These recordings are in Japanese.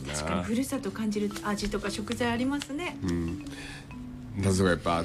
確かにふるさと感じる味とか食材ありますね。 謎がいっぱいあって、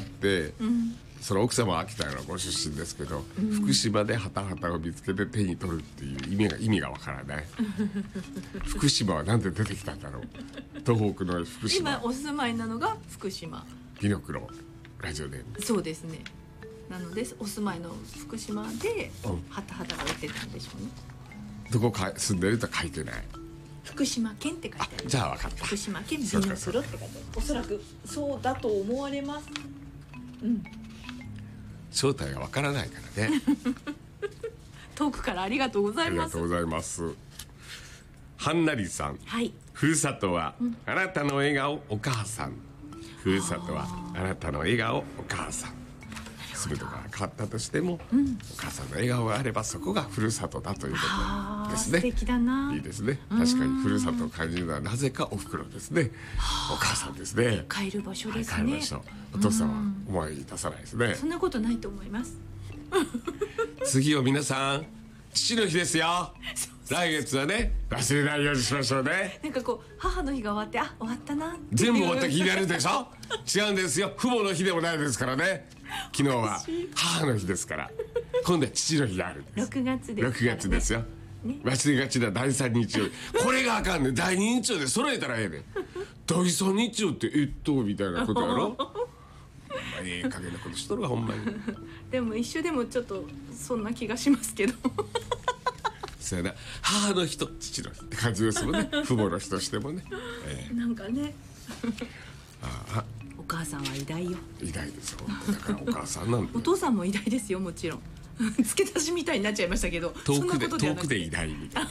その奥様は秋田のご出身ですけど、福島でハタハタを見つけて手に取るっていう意味がわからない福島はなんで出てきたんだろう。東北の福島、 今お住まいなのが福島。 ビノクロラジオで。 そうですね。なのでお住まいの福島でハタハタが売ってたんでしょうね。 どこか住んでると書いてない。 福島県って書いてある。 じゃあ分かった。 福島県ビノクロって書いてある。おそらくそうだと思われます。 正体が分からないからね遠くからありがとうございます。 ありがとうございます。はんなりさん、 はい、 ふるさとはあなたの笑顔お母さん。ふるさとはあなたの笑顔お母さん。住むとこが変わったとしても、お母さんの笑顔があればそこがふるさとだということですね。 素敵だな。 いいですね。確かにふるさとを感じるのはなぜかおふくろですね。お母さんですね。 帰る場所ですね。 帰る場所。お父さんは思い出さないですね。 そんなことないと思います。 次は皆さん父の日ですよ。来月はね忘れないようにしましょうね。 なんかこう母の日が終わって終わったな全部終わった気になるでしょ違うんですよ。父母の日でもないですからね。昨日は母の日ですから、今度は父の日があるんです。 6月ですからね。 6月ですよ、忘れがちな第3日曜日これがあかんねん。第2日曜で揃えたらええねん。第3日曜ってみたいなことやろええ加減なことしとるわほんまにでも一緒でもちょっとそんな気がしますけどそうやな、母の日と父の日って感じですもんね父母の日としてもね、 なんかねお母さんは偉大よ。 偉大ですよ。だからお母さんなんでお父さんも偉大ですよ、もちろん付け足しみたいになっちゃいましたけど、 遠くで偉大みたいな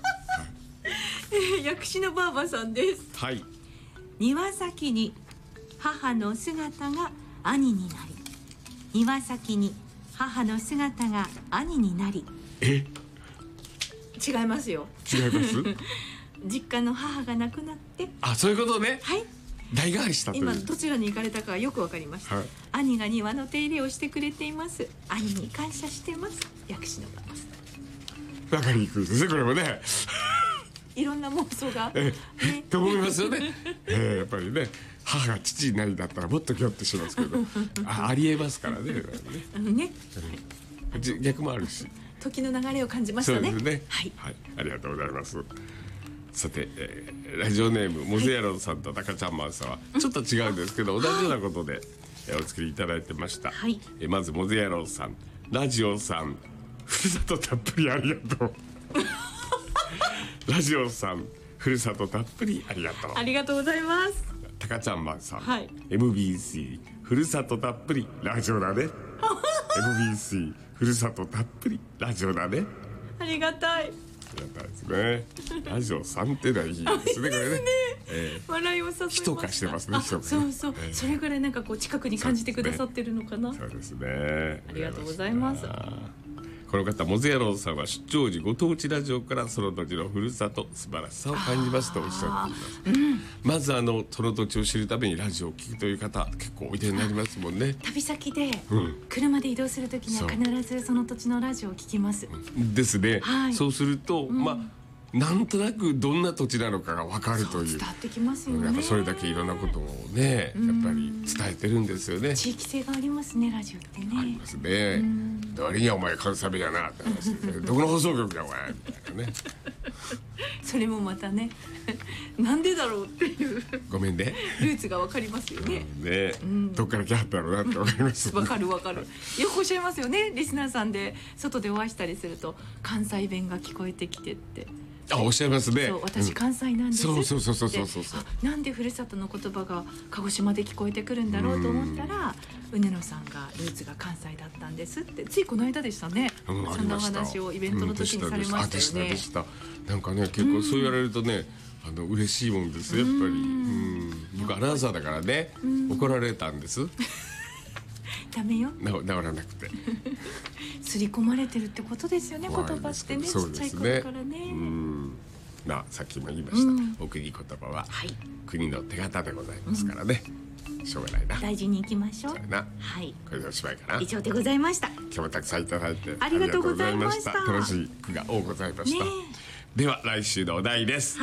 薬師のばあばさんです。 はい。 庭先に母の姿が兄になり、庭先に母の姿が兄になり。違いますよ。 違います実家の母が亡くなって、 あ、そういうことね。 はい、 代替わりしたという。 今どちらに行かれたかはよくわかりました、兄が庭の手入れをしてくれています。兄に感謝してます。薬師のばあばさん。 わかりにくいですねこれもねいろんな妄想がと思いますよねやっぱりね母が父になりだったらもっとギョッとしますけどありえますからね逆もあるし時の流れを感じましたね。 そうですね、 はい、 ありがとうございます。さて、ラジオネームモゼヤロンさんとタカちゃんマンさんはちょっと違うんですけど、同じようなことで、お作りいただいてました、まずモゼヤロンさん、ラジオさんふるさとたっぷりありがとうラジオさんふるさとたっぷりありがとう。 ありがとうございます。 タカちゃんマンさん、 MBC ふるさとたっぷりラジオだねMBC ふるさとたっぷりラジオだね。 ありがたい。 ありがたいですね。ラジオさんってのはいいですねこれね。 笑いを誘いました。 人化してますね。人がそうそう、それぐらいなんかこう近くに感じてくださってるのかな。 そうですね。 ありがとうございます。 この方モゼヤロンさんは出張時ご当地ラジオからその土地のふるさと素晴らしさを感じますとおっしゃっています、まずその土地を知るためにラジオを聞くという方結構おいでになりますもんね。 旅先で、車で移動するときには必ずその土地のラジオを聞きます。 ですね、そうすると、なんとなくどんな土地なのかが分かるという、 伝わってきますよね。 やっぱそれだけいろんなことをねやっぱり伝えてるんですよね。 地域性がありますねラジオってね。 ありますね。誰にはお前関西弁やなって話でどこの放送局やお前みたいなねそれもまたねなんでだろうっていうごめんねルーツが分かりますよね。 どっから来はったろうなって分かります。 分かるよくおっしゃいますよね。リスナーさんで外でお会いしたりすると関西弁が聞こえてきてっておっしゃいますね。 そう、私関西なんです、 そうなんでふるさとの言葉が鹿児島で聞こえてくるんだろうと思ったらうねのさんがルーツが関西だったんですってついこの間でしたね、そんなお話をイベントの時にされましたよね。 なんかね結構そう言われるとね嬉しいもんですよやっぱり。僕アナウンサーだからね怒られたんですダメよ治らなくて刷り込まれてるってことですよね、言葉ってね、ちっちゃい頃からね。 さっきも言いました、お国言葉は国の手形でございますからね、しょうがないな。 大事にいきましょう。 はい、これでおしまいかな。 以上でございました。 今日もたくさんいただいてありがとうございました。 楽しい句が多ございました。では来週のお題です。